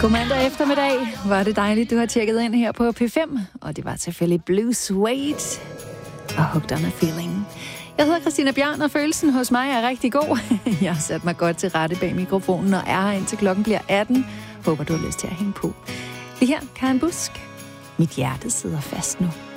God mandag eftermiddag. Var det dejligt, du har tjekket ind her på P5. Og det var selvfølgelig Blue Suede og Hooked on a Feeling. Jeg hedder Christina Bjørn, og følelsen hos mig er rigtig god. Jeg har sat mig godt til rette bag mikrofonen og er her indtil klokken bliver 18. Håber, du har lyst til at hænge på. Det her, Karen Busk. Mit hjerte sidder fast nu.